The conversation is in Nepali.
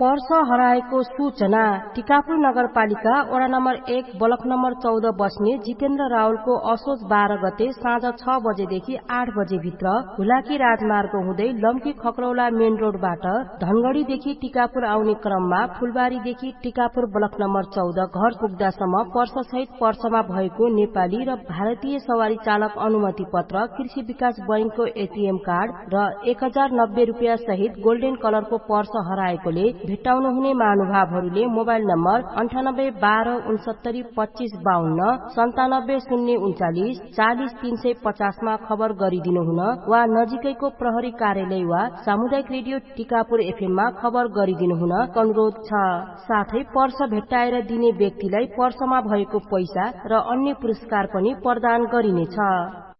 पर्स हराएको सूचना। टिकापुर नगरपालिका वडा नम्बर 1 ब्लक नम्बर 14 बस्ने जितेन्द्र रावलको असोज 12 गते साँझ 6 बजेदेखि 8 बजे भित्र हुलाकी राजमार्ग हुँदै लम्की खकरौला मेन रोडबाट धनगढ़ीदेखि टिकापुर आउने क्रममा फुलबारीदेखि टिकापुर ब्लक नम्बर 14 घर पुग्दासम्म पर्स सहित पर्समा भएको नेपाली र भारतीय सवारी चालक अनुमति पत्र, कृषि विकास बैंकको एटीएम कार्ड र 1090 रुपियाँ सहित गोल्डन कलरको पर्स हराएकोले भेट्टाउनु हुने महानुभावहरूले मोबाइल नम्बर 9812692552 97 40 मा खबर गरिदिनु हुन वा नजिकैको प्रहरी कार्यालय वा सामुदायिक रेडियो टिकापुर एफएम मा खबर गरिदिनु हुन अनुरोध छ। साथै पर्स भेट्टाएर दिने व्यक्तिलाई पर्समा भएको पैसा र अन्य पुरस्कार पनि प्रदान गरिनेछ।